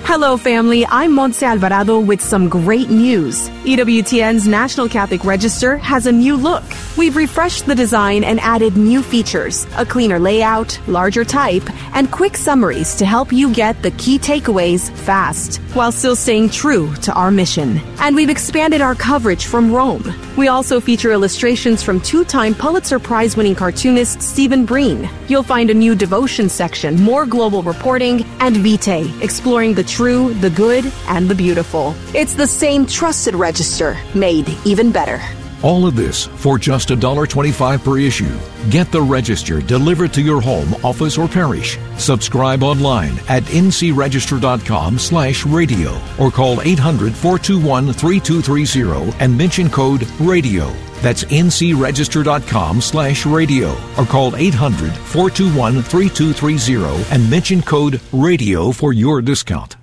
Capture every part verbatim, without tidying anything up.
Hello, family. I'm Montse Alvarado with some great news. E W T N's National Catholic Register has a new look. We've refreshed the design and added new features, a cleaner layout, larger type, and quick summaries to help you get the key takeaways fast, while still staying true to our mission. And we've expanded our coverage from Rome. We also feature illustrations from two-time Pulitzer Prize-winning cartoonist Stephen Breen. You'll find a new devotion section, more global reporting, and Vitae, exploring the true, the good, and the beautiful. It's the same trusted register, made even better. All of this for just one dollar twenty-five per issue. Get the Register delivered to your home, office, or parish. Subscribe online at ncregister.com slash radio or call eight hundred, four two one, three two three zero and mention code RADIO. That's ncregister.com slash radio or call eight hundred, four two one, three two three zero and mention code RADIO for your discount.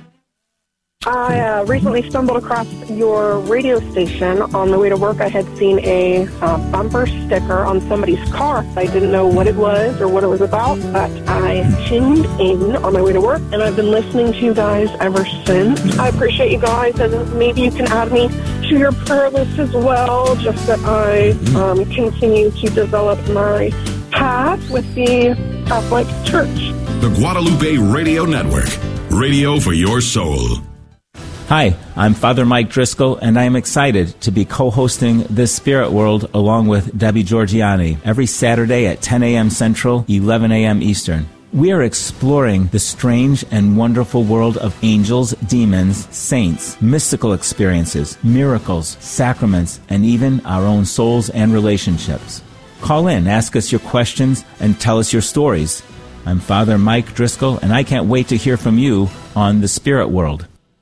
I uh, recently stumbled across your radio station. On the way to work, I had seen a uh, bumper sticker on somebody's car. I didn't know what it was or what it was about, but I tuned in on my way to work, and I've been listening to you guys ever since. I appreciate you guys, and maybe you can add me to your prayer list as well, just that I um, continue to develop my path with the Catholic Church. The Guadalupe Radio Network, radio for your soul. Hi, I'm Father Mike Driscoll, and I am excited to be co-hosting This Spirit World along with Debbie Georgiani every Saturday at ten a.m. Central, eleven a.m. Eastern. We are exploring the strange and wonderful world of angels, demons, saints, mystical experiences, miracles, sacraments, and even our own souls and relationships. Call in, ask us your questions, and tell us your stories. I'm Father Mike Driscoll, and I can't wait to hear from you on The Spirit World.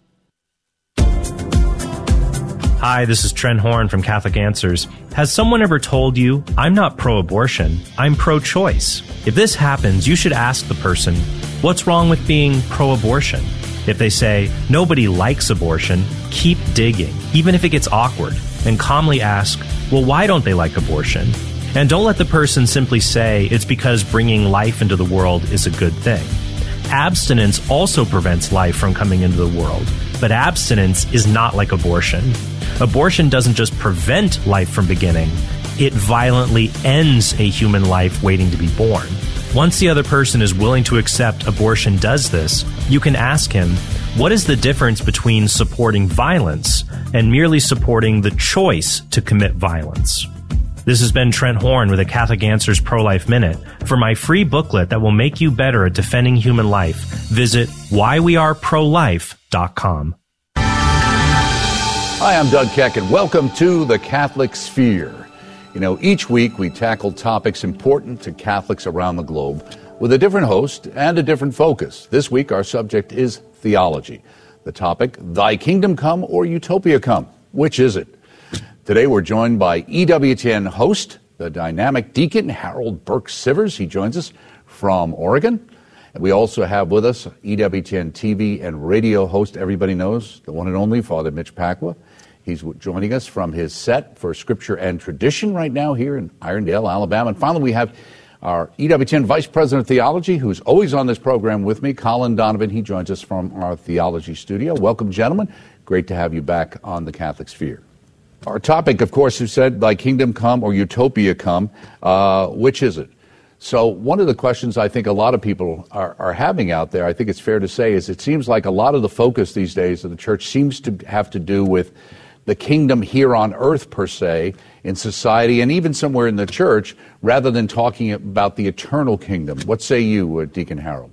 Hi, this is Trent Horn from Catholic Answers. Has someone ever told you, I'm not pro-abortion, I'm pro-choice? If this happens, you should ask the person, what's wrong with being pro-abortion? If they say, nobody likes abortion, keep digging, even if it gets awkward, and calmly ask, well, why don't they like abortion? And don't let the person simply say it's because bringing life into the world is a good thing. Abstinence also prevents life from coming into the world, but abstinence is not like abortion. Abortion doesn't just prevent life from beginning, it violently ends a human life waiting to be born. Once the other person is willing to accept abortion does this, you can ask him, what is the difference between supporting violence and merely supporting the choice to commit violence? This has been Trent Horn with a Catholic Answers Pro-Life Minute. For my free booklet that will make you better at defending human life, visit why we are pro life dot com. Hi, I'm Doug Keck, and welcome to the Catholic Sphere. You know, each week we tackle topics important to Catholics around the globe with a different host and a different focus. This week our subject is theology. The topic, Thy Kingdom Come or Utopia Come? Which is it? Today we're joined by E W T N host, the dynamic deacon, Harold Burke-Sivers. He joins us from Oregon. And we also have with us E W T N T V and radio host, everybody knows, the one and only Father Mitch Pacwa. He's joining us from his set for Scripture and Tradition right now here in Irondale, Alabama. And finally, we have our E W T N Vice President of Theology, who's always on this program with me, Colin Donovan. He joins us from our theology studio. Welcome, gentlemen. Great to have you back on the Catholic Sphere. Our topic, of course, you said, Thy Kingdom Come or Utopia Come. Uh, which is it? So one of the questions I think a lot of people are, are having out there, I think it's fair to say, is it seems like a lot of the focus these days of the church seems to have to do with the kingdom here on earth, per se, in society and even somewhere in the church, rather than talking about the eternal kingdom. What say you, uh, Deacon Harold?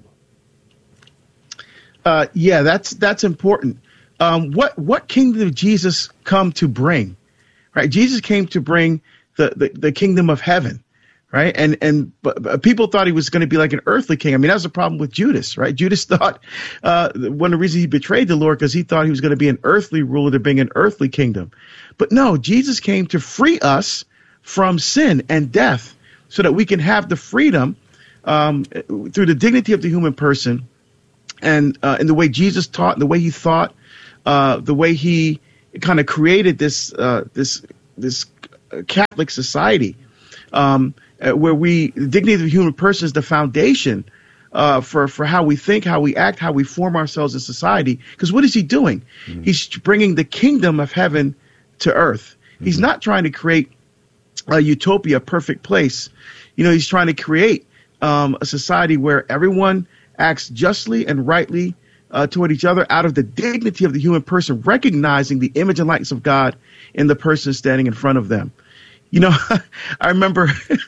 Uh, yeah, that's that's important. Um, what what kingdom did Jesus come to bring? Right, Jesus came to bring the, the, the kingdom of heaven, right? And and but, but people thought he was going to be like an earthly king. I mean, that was the problem with Judas, right? Judas thought uh, one of the reasons he betrayed the Lord because he thought he was going to be an earthly ruler to bring an earthly kingdom. But no, Jesus came to free us from sin and death so that we can have the freedom um, through the dignity of the human person and uh, in the way Jesus taught, and the way he thought, uh, the way he kind of created this uh, this this Catholic society um, where we the dignity of the human person is the foundation uh, for for how we think, how we act, how we form ourselves in society. Because what is he doing? Mm-hmm. He's bringing the kingdom of heaven to earth. Mm-hmm. He's not trying to create a utopia, a perfect place. You know, he's trying to create um, a society where everyone acts justly and rightly uh, toward each other out of the dignity of the human person, recognizing the image and likeness of God in the person standing in front of them. You know, I remember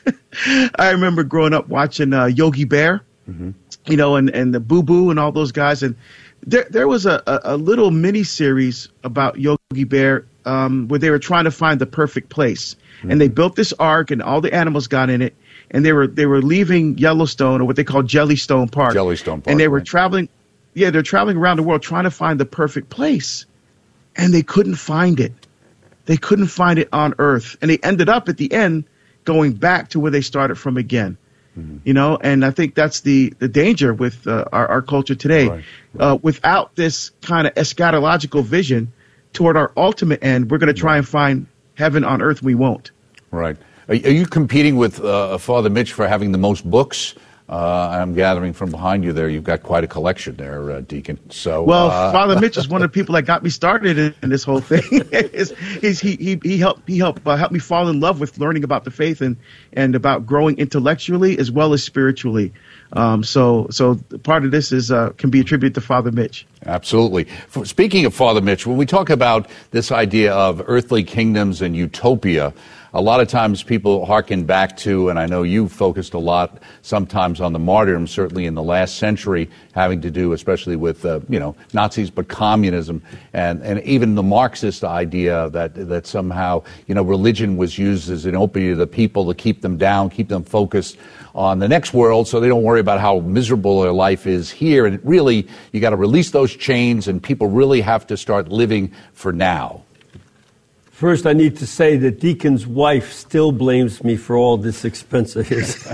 I remember growing up watching uh, Yogi Bear, mm-hmm. you know, and, and the Boo Boo and all those guys. And there there was a, a, a little mini series about Yogi Bear um, where they were trying to find the perfect place. Mm-hmm. And they built this ark and all the animals got in it. And they were they were leaving Yellowstone, or what they call Jellystone Park. Jellystone Park. And they were right. traveling. Yeah, they're traveling around the world trying to find the perfect place. And they couldn't find it. They couldn't find it on Earth. And they ended up at the end going back to where they started from again. Mm-hmm. You know, and I think that's the, the danger with uh, our, our culture today. Right. Right. Uh, without this kind of eschatological vision toward our ultimate end, we're going to try right. and find heaven on earth. We won't. Right. Are, are you competing with uh, Father Mitch for having the most books? Uh, I'm gathering from behind you there, you've got quite a collection there, uh, Deacon. So, well, uh, Father Mitch is one of the people that got me started in, in this whole thing. he's, he's, he he he helped he helped uh, helped me fall in love with learning about the faith and and about growing intellectually as well as spiritually. Um, so so part of this is uh, can be attributed to Father Mitch. Absolutely. For, speaking of Father Mitch, when we talk about this idea of earthly kingdoms and utopia, a lot of times people hearken back to, and I know you focused a lot sometimes on the martyrdom, certainly in the last century, having to do especially with, uh, you know, Nazis, but communism, and, and even the Marxist idea that, that somehow, you know, religion was used as an opiate to the people to keep them down, keep them focused on the next world so they don't worry about how miserable their life is here. And really, you got to release those chains, and people really have to start living for now. First, I need to say that Deacon's wife still blames me for all this expense of his.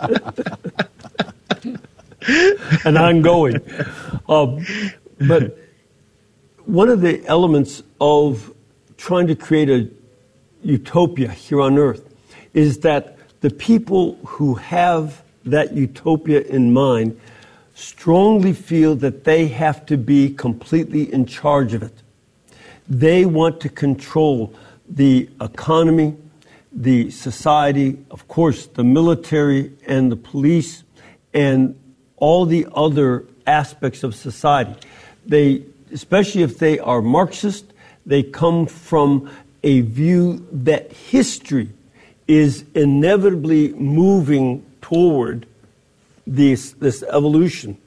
And ongoing. Um, but one of the elements of trying to create a utopia here on earth is that the people who have that utopia in mind strongly feel that they have to be completely in charge of it. They want to control the economy, the society, of course, the military and the police, and all the other aspects of society. They, especially if they are Marxist, they come from a view that history is inevitably moving toward this, this evolution.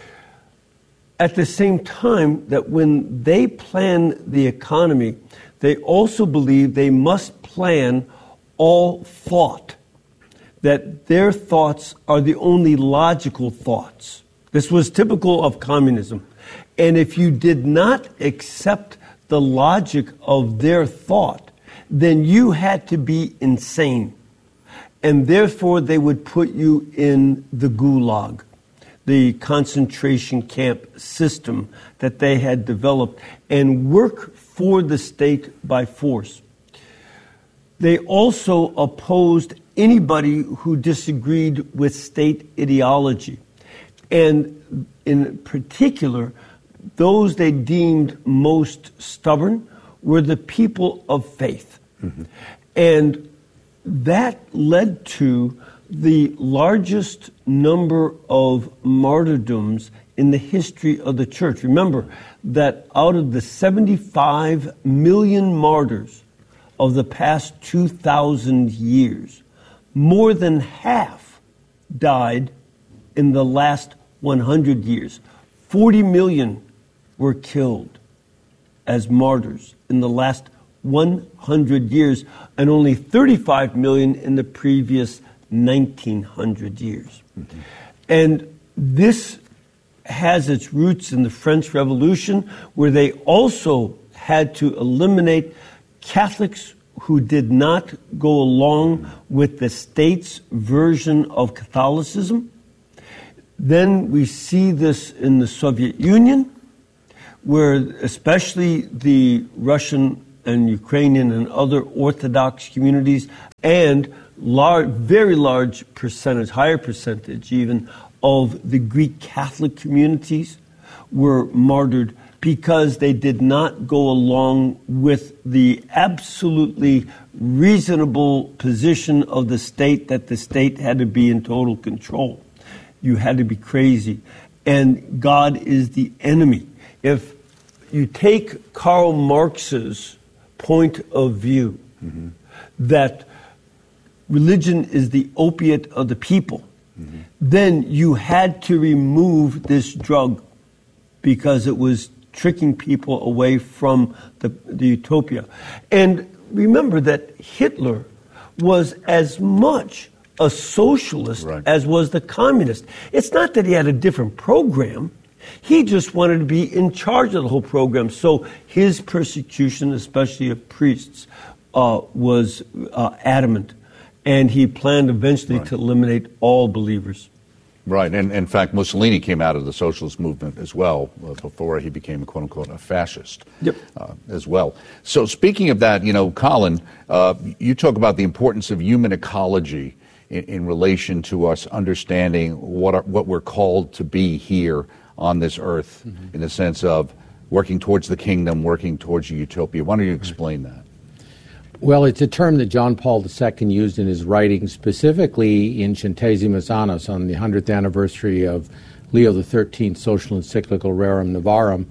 At the same time that when they plan the economy, they also believe they must plan all thought, that their thoughts are the only logical thoughts. This was typical of communism. And if you did not accept the logic of their thought, then you had to be insane. And therefore, they would put you in the gulag, the concentration camp system that they had developed, and work for the state by force. They also opposed anybody who disagreed with state ideology. And in particular, those they deemed most stubborn were the people of faith. Mm-hmm. And that led to the largest number of martyrdoms in the history of the church. Remember that out of the seventy-five million martyrs of the past two thousand years, more than half died in the last one hundred years. forty million were killed as martyrs in the last one hundred years, and only thirty-five million in the previous nineteen hundred years. Mm-hmm. And this has its roots in the French Revolution, where they also had to eliminate Catholics who did not go along with the state's version of Catholicism. Then we see this in the Soviet Union, where especially the Russian and Ukrainian and other Orthodox communities, and large, very large percentage, higher percentage even, of the Greek Catholic communities were martyred because they did not go along with the absolutely reasonable position of the state that the state had to be in total control. You had to be crazy. And God is the enemy. If you take Karl Marx's point of view, mm-hmm. that religion is the opiate of the people, mm-hmm. then you had to remove this drug because it was tricking people away from the, the utopia. And remember that Hitler was as much a socialist right. as was the communist. It's not that he had a different program. He just wanted to be in charge of the whole program. So his persecution, especially of priests, uh, was uh, adamant. And he planned eventually right. to eliminate all believers. Right, and in fact, Mussolini came out of the socialist movement as well uh, before he became, quote unquote, a fascist yep. uh, as well. So speaking of that, you know, Colin, uh, you talk about the importance of human ecology in, in relation to us understanding what are, what we're called to be here on this earth, mm-hmm. in the sense of working towards the kingdom, working towards a utopia. Why don't you explain that? Well, it's a term that John Paul the Second used in his writings, specifically in Centesimus Annus on the hundredth anniversary of Leo the Thirteenth's social encyclical Rerum Novarum.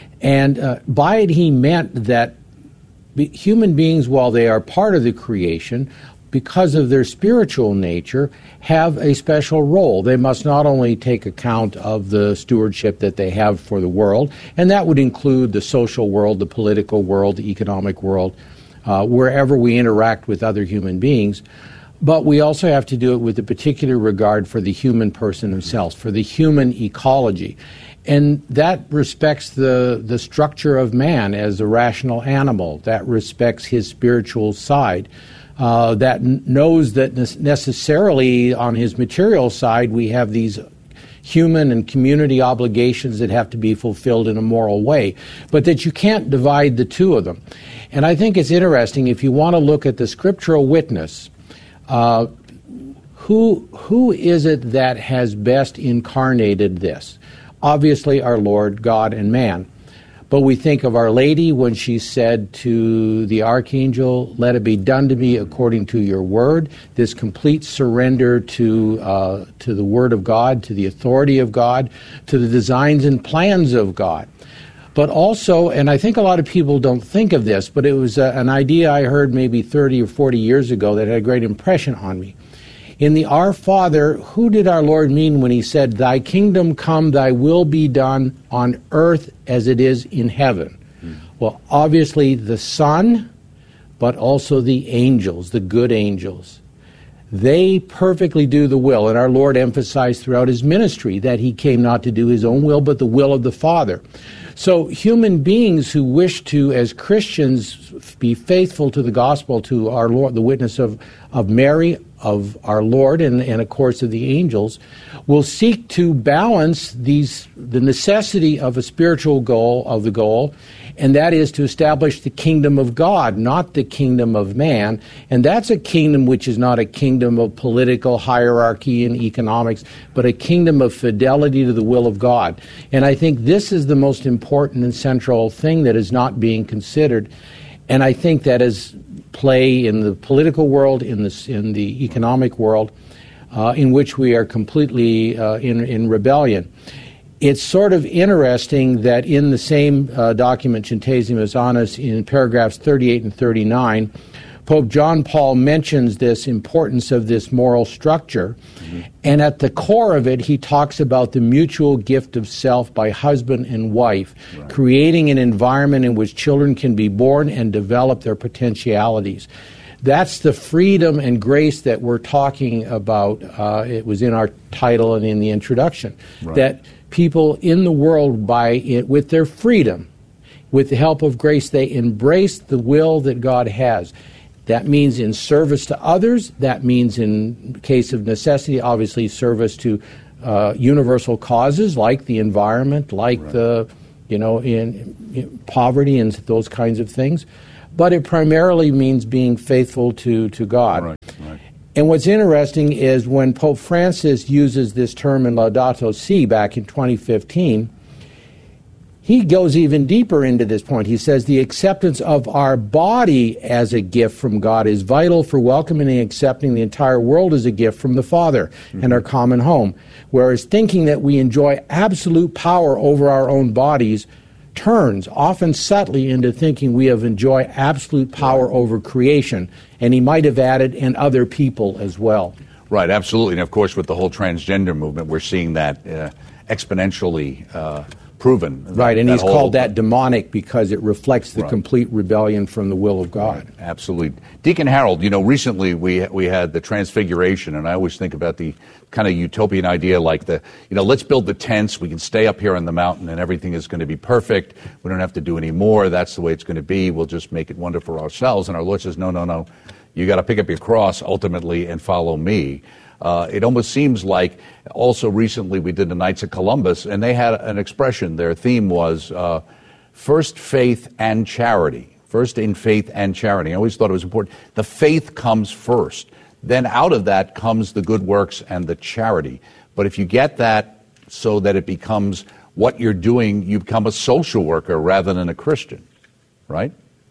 And uh, by it he meant that be- human beings, while they are part of the creation, because of their spiritual nature, have a special role. They must not only take account of the stewardship that they have for the world, and that would include the social world, the political world, the economic world, Uh, wherever we interact with other human beings, but we also have to do it with a particular regard for the human person himself, for the human ecology. And that respects the, the structure of man as a rational animal, that respects his spiritual side, uh, that n- knows that ne- necessarily on his material side we have these human and community obligations that have to be fulfilled in a moral way, but that you can't divide the two of them. And I think it's interesting, if you want to look at the scriptural witness, uh, who who is it that has best incarnated this? Obviously our Lord, God, and man. But we think of Our Lady when she said to the archangel, "Let it be done to me according to your word," this complete surrender to uh, to the word of God, to the authority of God, to the designs and plans of God. But also, and I think a lot of people don't think of this, but it was uh, an idea I heard maybe thirty or forty years ago that had a great impression on me. In the Our Father, who did our Lord mean when he said, "Thy kingdom come, thy will be done on earth as it is in heaven"? Mm. Well, obviously the Son, but also the angels, the good angels. They perfectly do the will, and our Lord emphasized throughout his ministry that he came not to do his own will, but the will of the Father. So human beings who wish to, as Christians, be faithful to the gospel, to our Lord, the witness of, of Mary, of our Lord, and, and of course of the angels, will seek to balance these the necessity of a spiritual goal, of the goal, and that is to establish the kingdom of God, not the kingdom of man. And that's a kingdom which is not a kingdom of political hierarchy and economics, but a kingdom of fidelity to the will of God. And I think this is the most important and central thing that is not being considered. And I think that is play in the political world, in the, in the economic world, uh, in which we are completely uh, in, in rebellion. It's sort of interesting that in the same uh, document, Centesimus Annus, in paragraphs thirty-eight and thirty-nine, Pope John Paul mentions this importance of this moral structure, mm-hmm. and at the core of it, he talks about the mutual gift of self by husband and wife, right. creating an environment in which children can be born and develop their potentialities. That's the freedom and grace that we're talking about. Uh, it was in our title and in the introduction, right. that people in the world, by it, with their freedom, with the help of grace, they embrace the will that God has. That means in service to others. That means in case of necessity, obviously service to uh, universal causes like the environment, like right. the, you know, in, in poverty and those kinds of things. But it primarily means being faithful to, to God. Right, right. And what's interesting is when Pope Francis uses this term in Laudato Si back in twenty fifteen, he goes even deeper into this point. He says the acceptance of our body as a gift from God is vital for welcoming and accepting the entire world as a gift from the Father mm-hmm. and our common home. Whereas thinking that we enjoy absolute power over our own bodies turns, often subtly, into thinking we have enjoyed absolute power over creation. And he might have added, and other people as well. Right, absolutely. And of course, with the whole transgender movement, we're seeing that uh, exponentially uh, proven. Right, that, and that he's whole, called that demonic because it reflects the right. complete rebellion from the will of God. Right, absolutely. Deacon Harold, you know, recently we we had the Transfiguration, and I always think about the kind of utopian idea like the, you know, let's build the tents, we can stay up here on the mountain and everything is going to be perfect, we don't have to do any more, that's the way it's going to be, we'll just make it wonderful for ourselves. And our Lord says, no, no, no, you got to pick up your cross ultimately and follow me. Uh, it almost seems like also recently we did the Knights of Columbus, and they had an expression. Their theme was uh, first faith and charity. First in faith and charity. I always thought it was important. The faith comes first. Then out of that comes the good works and the charity. But if you get that so that it becomes what you're doing, you become a social worker rather than a Christian, right?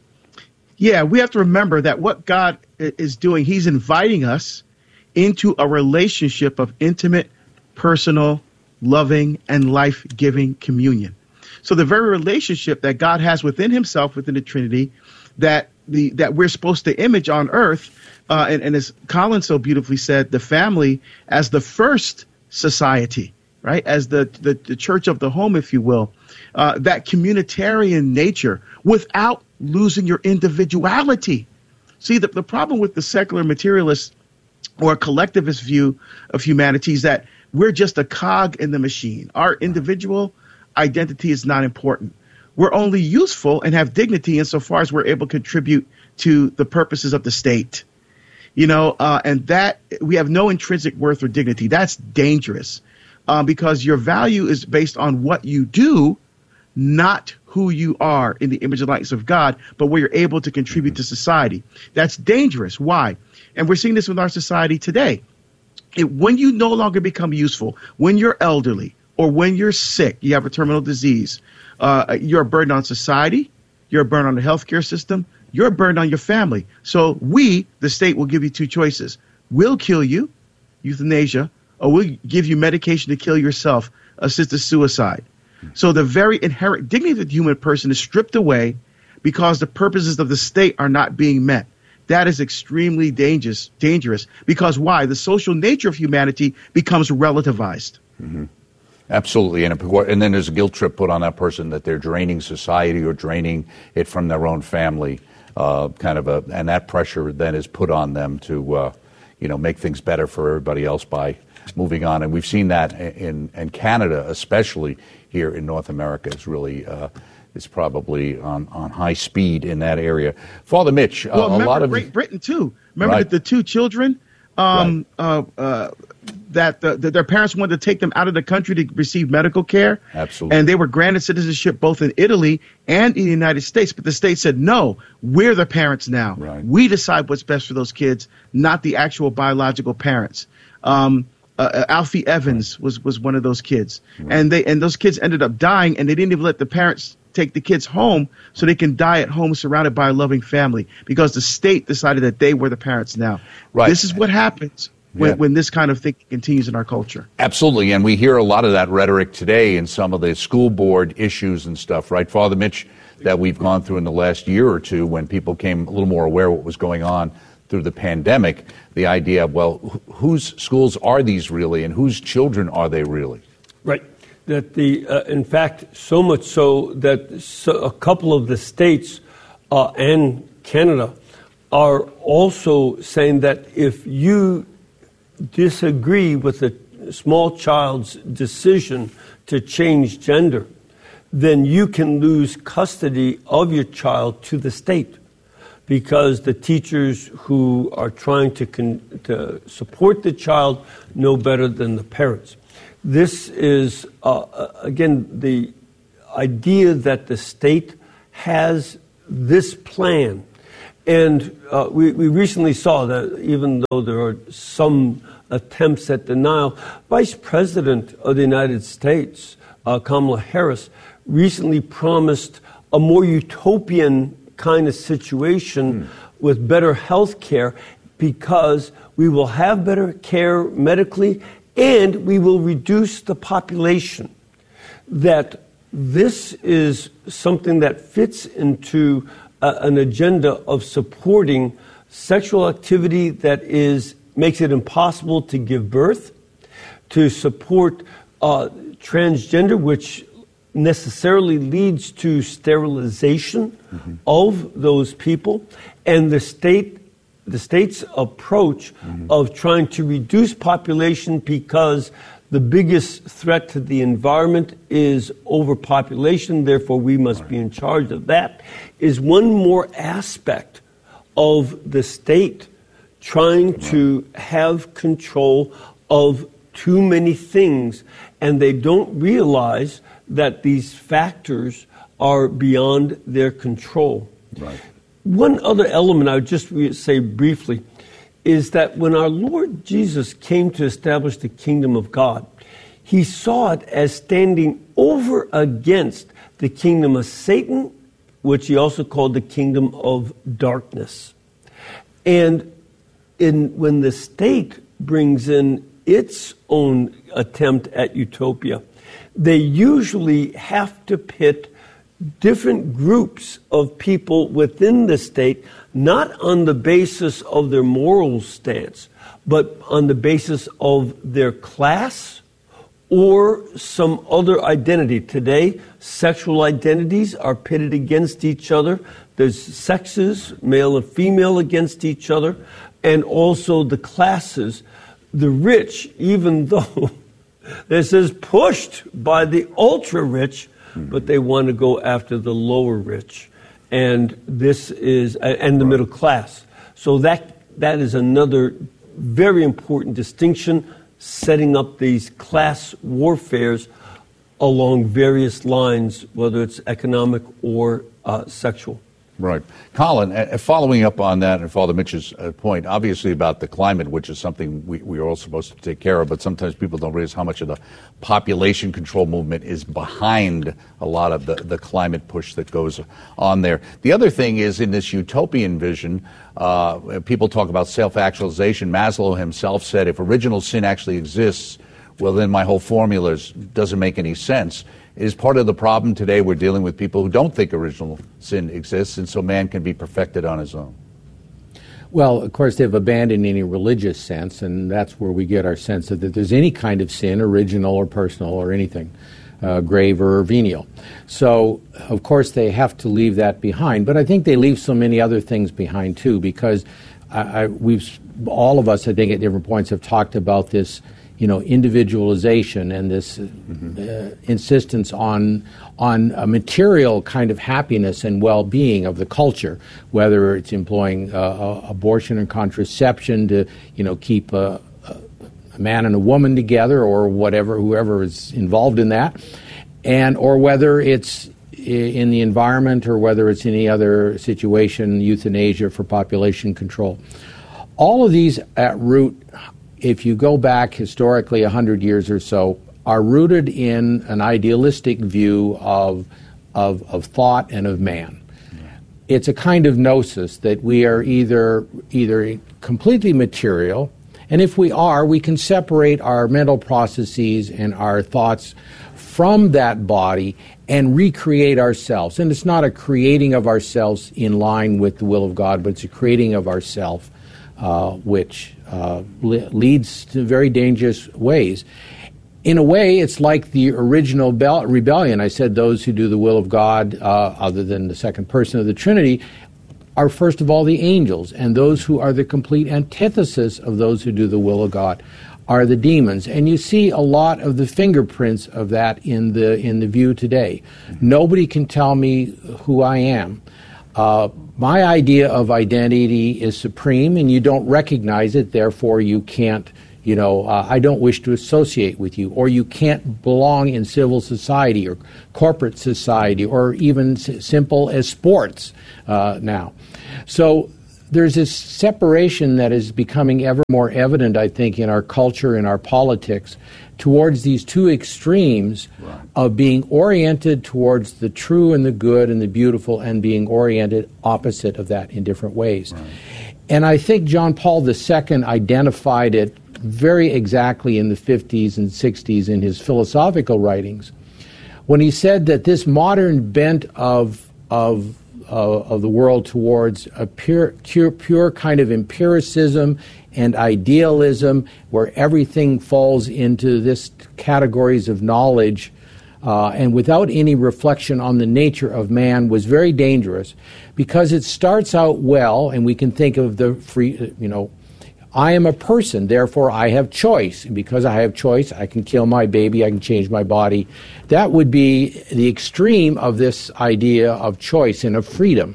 Yeah, we have to remember that what God is doing, he's inviting us into a relationship of intimate, personal, loving, and life-giving communion. So the very relationship that God has within himself, within the Trinity, that the that we're supposed to image on earth, uh, and, and as Colin so beautifully said, the family as the first society, right, as the, the, the church of the home, if you will, uh, that communitarian nature without losing your individuality. See, the, the problem with the secular materialist or collectivist view of humanity is that we're just a cog in the machine. Our individual identity is not important. We're only useful and have dignity insofar as we're able to contribute to the purposes of the state. You know, uh, and that we have no intrinsic worth or dignity. That's dangerous uh, because your value is based on what you do, not who you are in the image and likeness of God, but where you're able to contribute to society. That's dangerous. Why? And we're seeing this with our society today. It, when you no longer become useful, when you're elderly or when you're sick, you have a terminal disease, uh, you're a burden on society, you're a burden on the healthcare system, you're a burden on your family. So we, the state, will give you two choices. We'll kill you, euthanasia, or we'll give you medication to kill yourself, assisted suicide. So the very inherent dignity of the human person is stripped away because the purposes of the state are not being met. That is extremely dangerous, dangerous because why? The social nature of humanity becomes relativized. Mm-hmm. Absolutely. And, and then there's a guilt trip put on that person that they're draining society or draining it from their own family, uh, kind of a, and that pressure then is put on them to, uh, you know, make things better for everybody else by moving on. And we've seen that in, in Canada, especially here in North America, is really uh, is probably on, on high speed in that area. Father Mitch, uh, well, remember a lot of Great Britain too. Remember right. that the two children um, right. uh, uh, that, the, that their parents wanted to take them out of the country to receive medical care. Absolutely. And they were granted citizenship both in Italy and in the United States. But the state said, no, we're the parents now. Right. We decide what's best for those kids, not the actual biological parents. Um, uh, Alfie Evans was, was one of those kids. Right. And they and those kids ended up dying, and they didn't even let the parents take the kids home so they can die at home surrounded by a loving family because the state decided that they were the parents now. Right. This is what happens when, yeah. when this kind of thing continues in our culture. Absolutely. And we hear a lot of that rhetoric today in some of the school board issues and stuff, right, Father Mitch, that we've gone through in the last year or two when people came a little more aware of what was going on through the pandemic, the idea of, well, wh- whose schools are these really and whose children are they really? Right. That the, uh, in fact, so much so that so a couple of the states uh, and Canada are also saying that if you disagree with a small child's decision to change gender, then you can lose custody of your child to the state because the teachers who are trying to, con- to support the child know better than the parents. This is, uh, again, the idea that the state has this plan And uh, we, we recently saw that even though there are some attempts at denial, Vice President of the United States, uh, Kamala Harris, recently promised a more utopian kind of situation mm. with better health care, because we will have better care medically and we will reduce the population. That this is something that fits into uh, an agenda of supporting sexual activity that is makes it impossible to give birth, to support uh, transgender, which necessarily leads to sterilization mm-hmm. of those people, and the state, the state's approach mm-hmm. of trying to reduce population because the biggest threat to the environment is overpopulation, therefore we must right. be in charge of that, is one more aspect of the state trying right. to have control of too many things, and they don't realize that these factors are beyond their control. Right. One other element I would just say briefly is that when our Lord Jesus came to establish the kingdom of God, he saw it as standing over against the kingdom of Satan, which he also called the kingdom of darkness. And in, when the state brings in its own attempt at utopia, they usually have to pit different groups of people within the state, not on the basis of their moral stance, but on the basis of their class or some other identity. Today, sexual identities are pitted against each other. There's sexes, male and female, against each other, and also the classes. The rich, even though this is pushed by the ultra-rich, mm-hmm. but they want to go after the lower rich. And this is, and the right. middle class. So that that is another very important distinction, setting up these class warfares along various lines, whether it's economic or uh, sexual. Right. Colin, uh, following up on that and Father Mitch's uh, point, obviously about the climate, which is something we, we are all supposed to take care of, but sometimes people don't realize how much of the population control movement is behind a lot of the, the climate push that goes on there. The other thing is, in this utopian vision, uh, people talk about self-actualization. Maslow himself said, if original sin actually exists, well, then my whole formula doesn't make any sense. Is part of the problem today we're dealing with people who don't think original sin exists, and so man can be perfected on his own? Well, of course, they've abandoned any religious sense, and that's where we get our sense of that there's any kind of sin, original or personal or anything, uh, grave or venial. So, of course, they have to leave that behind. But I think they leave so many other things behind, too, because I, I, we've all of us, I think, at different points have talked about this, you know, individualization and this mm-hmm. uh, insistence on on a material kind of happiness and well-being of the culture, whether it's employing uh, uh, abortion and contraception to, you know, keep a, a man and a woman together, or whatever, whoever is involved in that, and or whether it's in the environment or whether it's any other situation, euthanasia for population control. All of these at root, if you go back historically a hundred years or so, are rooted in an idealistic view of, of, of thought and of man. Yeah. It's a kind of gnosis that we are either, either completely material, and if we are, we can separate our mental processes and our thoughts from that body and recreate ourselves. And it's not a creating of ourselves in line with the will of God, but it's a creating of ourselves uh, which Uh, le- leads to very dangerous ways. In a way, it's like the original be- rebellion. I said those who do the will of God, uh, other than the second person of the Trinity, are first of all the angels, and those who are the complete antithesis of those who do the will of God are the demons. And you see a lot of the fingerprints of that in the in the view today. Nobody can tell me who I am. Uh, my idea of identity is supreme, and you don't recognize it, therefore you can't, you know, uh, I don't wish to associate with you, or you can't belong in civil society or corporate society, or even s- simple as sports uh, now. So there's this separation that is becoming ever more evident, I think, in our culture, in our politics, towards these two extremes right. of being oriented towards the true and the good and the beautiful and being oriented opposite of that in different ways. Right. And I think John Paul the Second identified it very exactly in the fifties and sixties in his philosophical writings when he said that this modern bent of of Uh, of the world towards a pure, pure, pure kind of empiricism and idealism, where everything falls into this categories of knowledge, uh, and without any reflection on the nature of man, was very dangerous, because it starts out well, and we can think of the free, you know, I am a person, therefore I have choice. And because I have choice, I can kill my baby, I can change my body. That would be the extreme of this idea of choice and of freedom.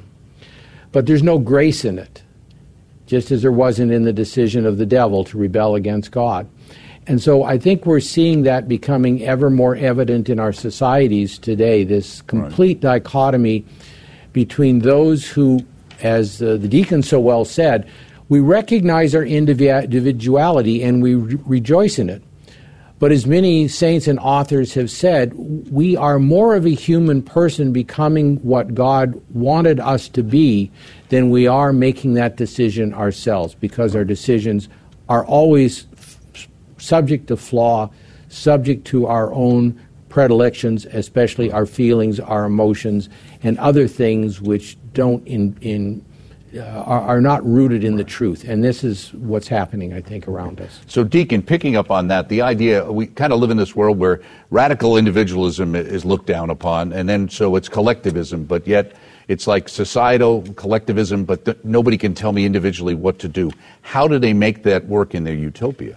But there's no grace in it, just as there wasn't in the decision of the devil to rebel against God. And so I think we're seeing that becoming ever more evident in our societies today, this complete right. dichotomy between those who, as uh, the deacon so well said, we recognize our individuality and we re- rejoice in it. But as many saints and authors have said, we are more of a human person becoming what God wanted us to be than we are making that decision ourselves, because our decisions are always f- subject to flaw, subject to our own predilections, especially our feelings, our emotions, and other things which don't in, in Uh, are, are not rooted in the truth. And this is what's happening, I think, around us. So, Deacon, picking up on that, the idea, we kind of live in this world where radical individualism is looked down upon, and then so it's collectivism, but yet it's like societal collectivism, but th- nobody can tell me individually what to do. How do they make that work in their utopia?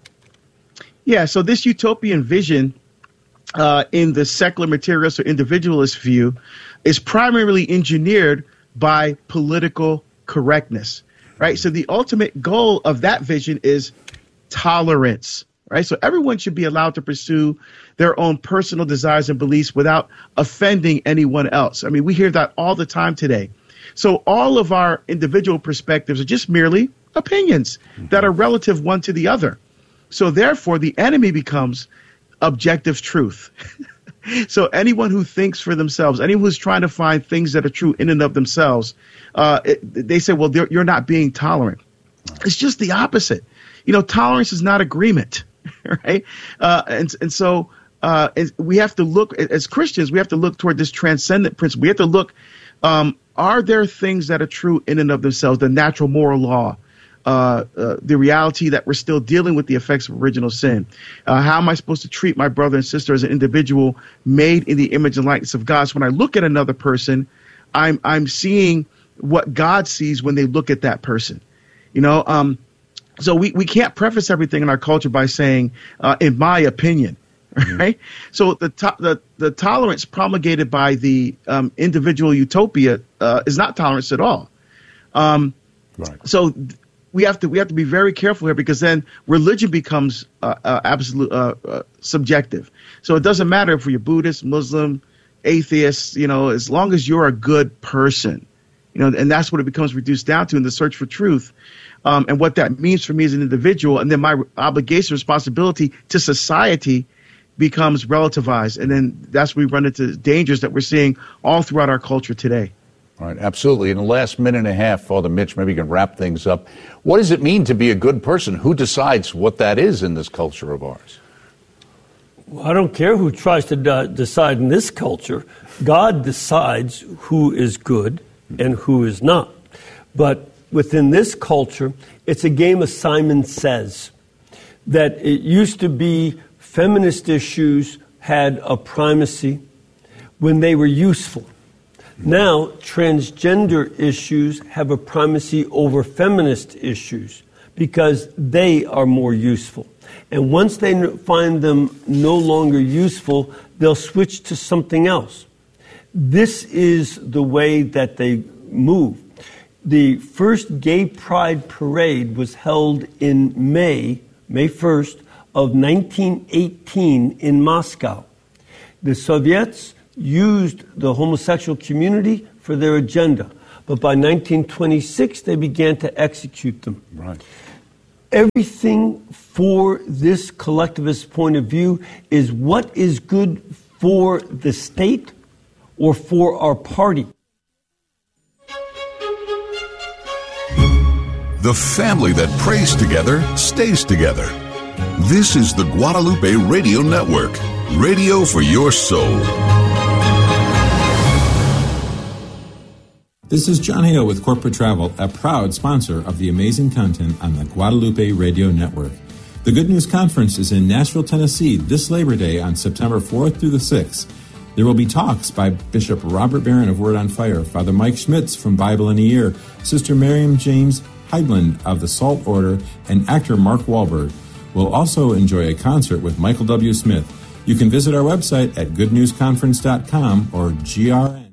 Yeah, so this utopian vision uh, in the secular materialist or individualist view is primarily engineered by political correctness, right? So the ultimate goal of that vision is tolerance, right? So everyone should be allowed to pursue their own personal desires and beliefs without offending anyone else. I mean, we hear that all the time today. So all of our individual perspectives are just merely opinions mm-hmm. that are relative one to the other. So therefore, the enemy becomes objective truth. So anyone who thinks for themselves, anyone who's trying to find things that are true in and of themselves, uh, it, they say, well, you're not being tolerant. It's just the opposite. You know, tolerance is not agreement, right? Uh, and, and so uh, we have to look, as Christians, we have to look toward this transcendent principle. We have to look, um, are there things that are true in and of themselves, the natural moral law, Uh, uh, the reality that we're still dealing with the effects of original sin? Uh, how am I supposed to treat my brother and sister as an individual made in the image and likeness of God? So when I look at another person, I'm I'm seeing what God sees when they look at that person. You know, um, so we, we can't preface everything in our culture by saying, uh, in my opinion, mm-hmm. right? So the, to- the the tolerance promulgated by the um, individual utopia uh, is not tolerance at all. Um, right. So. Th- We have to we have to be very careful here, because then religion becomes uh, uh, absolute uh, uh, subjective. So it doesn't matter if you're Buddhist, Muslim, atheist. You know, as long as you're a good person, you know, and that's what it becomes reduced down to in the search for truth, um, and what that means for me as an individual, and then my obligation, responsibility to society becomes relativized, and then that's where we run into dangers that we're seeing all throughout our culture today. All right, absolutely. In the last minute and a half, Father Mitch, maybe you can wrap things up. What does it mean to be a good person? Who decides what that is in this culture of ours? Well, I don't care who tries to de- decide in this culture. God decides who is good and who is not. But within this culture, it's a game of Simon Says. That it used to be feminist issues had a primacy when they were useful. Now, transgender issues have a primacy over feminist issues because they are more useful. And once they find them no longer useful, they'll switch to something else. This is the way that they move. The first Gay Pride Parade was held in May, May first of nineteen eighteen in Moscow. The Soviets used the homosexual community for their agenda. But by nineteen twenty-six, they began to execute them. Right. Everything for this collectivist point of view is what is good for the state or for our party. The family that prays together stays together. This is the Guadalupe Radio Network, radio for your soul. This is John Hale with Corporate Travel, a proud sponsor of the amazing content on the Guadalupe Radio Network. The Good News Conference is in Nashville, Tennessee this Labor Day on September fourth through the sixth. There will be talks by Bishop Robert Barron of Word on Fire, Father Mike Schmitz from Bible in a Year, Sister Miriam James Heidland of the Salt Order, and actor Mark Wahlberg. We'll also enjoy a concert with Michael W. Smith. You can visit our website at good news conference dot com or G R N.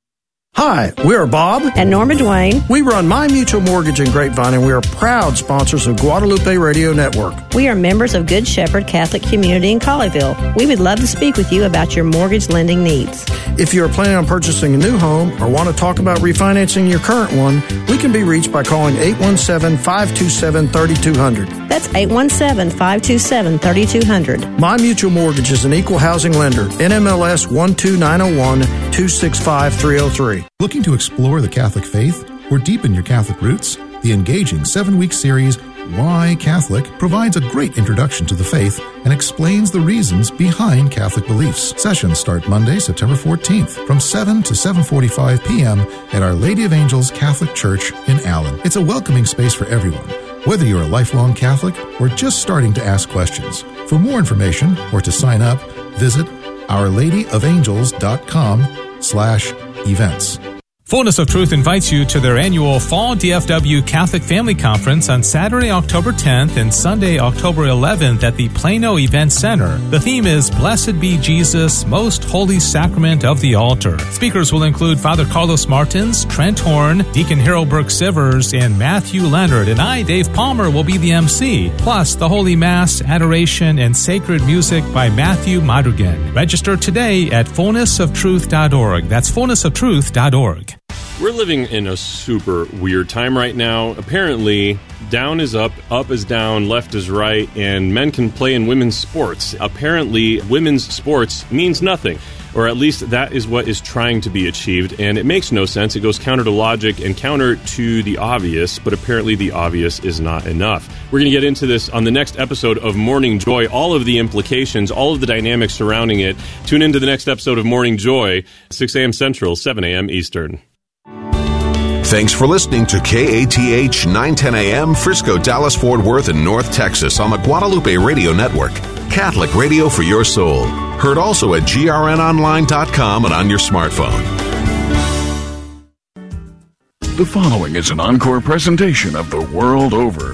Hi, we are Bob and Norma Duane. We run My Mutual Mortgage in Grapevine, and we are proud sponsors of Guadalupe Radio Network. We are members of Good Shepherd Catholic Community in Colleyville. We would love to speak with you about your mortgage lending needs. If you are planning on purchasing a new home or want to talk about refinancing your current one, we can be reached by calling eight one seven, five two seven, three two zero zero. That's eight one seven, five two seven, three two zero zero. My Mutual Mortgage is an equal housing lender. N M L S one two nine zero one, two six five, three zero three. Looking to explore the Catholic faith or deepen your Catholic roots? The engaging seven-week series, Why Catholic, provides a great introduction to the faith and explains the reasons behind Catholic beliefs. Sessions start Monday, September fourteenth from seven to seven forty-five p.m. at Our Lady of Angels Catholic Church in Allen. It's a welcoming space for everyone, whether you're a lifelong Catholic or just starting to ask questions. For more information or to sign up, visit our lady of angels dot com slash events. Fullness of Truth invites you to their annual Fall D F W Catholic Family Conference on Saturday, October tenth and Sunday, October eleventh at the Plano Event Center. The theme is Blessed be Jesus, Most Holy Sacrament of the Altar. Speakers will include Father Carlos Martins, Trent Horn, Deacon Harold Burke Sivers, and Matthew Leonard, and I, Dave Palmer, will be the M C. Plus, the Holy Mass, adoration, and sacred music by Matthew Madrigan. Register today at fullness of truth dot org. That's fullness of truth dot org. We're living in a super weird time right now. Apparently, down is up, up is down, left is right, and men can play in women's sports. Apparently, women's sports means nothing, or at least that is what is trying to be achieved, and it makes no sense. It goes counter to logic and counter to the obvious, but apparently the obvious is not enough. We're going to get into this on the next episode of Morning Joy, all of the implications, all of the dynamics surrounding it. Tune into the next episode of Morning Joy, six a.m. Central, seven a.m. Eastern. Thanks for listening to K A T H nine ten a.m. Frisco, Dallas, Fort Worth, and North Texas on the Guadalupe Radio Network. Catholic radio for your soul. Heard also at G R N online dot com and on your smartphone. The following is an encore presentation of The World Over.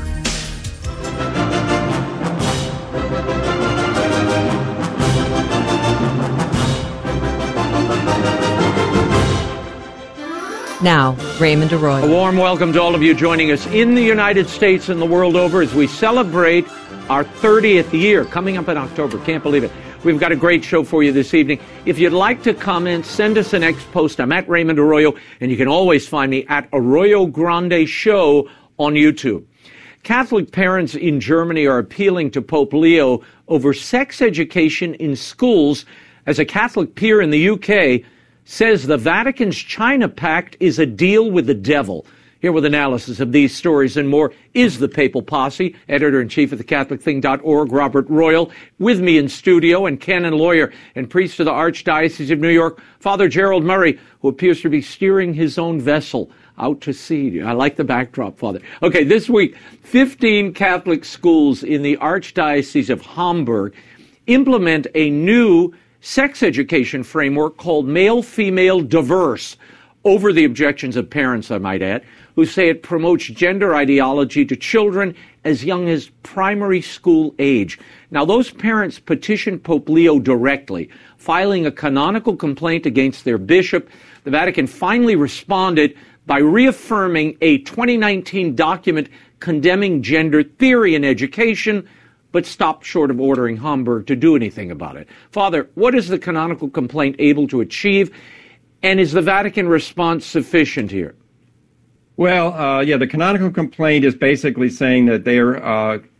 Now, Raymond Arroyo. A warm welcome to all of you joining us in the United States and the world over as we celebrate our thirtieth year coming up in October. Can't believe it. We've got a great show for you this evening. If you'd like to comment, send us an X post. I'm at Raymond Arroyo, and you can always find me at Arroyo Grande Show on YouTube. Catholic parents in Germany are appealing to Pope Leo over sex education in schools as a Catholic peer in the U K says the Vatican's China Pact is a deal with the devil. Here with analysis of these stories and more is the Papal Posse, editor-in-chief of the Catholic Thing dot org, Robert Royal, with me in studio, and canon lawyer and priest of the Archdiocese of New York, Father Gerald Murray, who appears to be steering his own vessel out to sea. I like the backdrop, Father. Okay, this week, fifteen Catholic schools in the Archdiocese of Hamburg implement a new sex education framework called Male-Female Diverse, over the objections of parents, I might add, who say it promotes gender ideology to children as young as primary school age. Now, those parents petitioned Pope Leo directly, filing a canonical complaint against their bishop. The Vatican finally responded by reaffirming a twenty nineteen document condemning gender theory in education, but stopped short of ordering Hamburg to do anything about it. Father, what is the canonical complaint able to achieve, and is the Vatican response sufficient here? Well, uh, yeah, the canonical complaint is basically saying that they are uh,